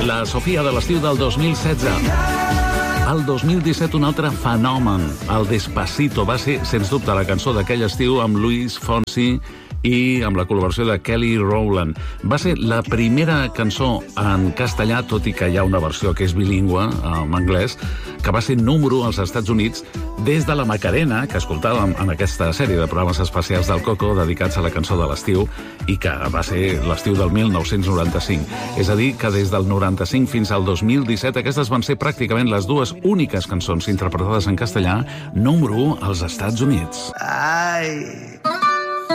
la Sofia de l'estiu del 2016. El 2017 un altre fenomen, el Despacito, va ser, sens dubte, la cançó d'aquell estiu amb Luis Fonsi i amb la col·laboració de Kelly Rowland. Va ser la primera cançó en castellà, tot i que hi ha una versió que és bilingüe, en anglès, que va ser número 1 als Estats Units des de la Macarena, que escoltàvem en aquesta sèrie de programes especials del Coco dedicats a la cançó de l'estiu i que va ser l'estiu del 1995. És a dir, que des del 95 fins al 2017 aquestes van ser pràcticament les dues úniques cançons interpretades en castellà número 1 als Estats Units. Ai...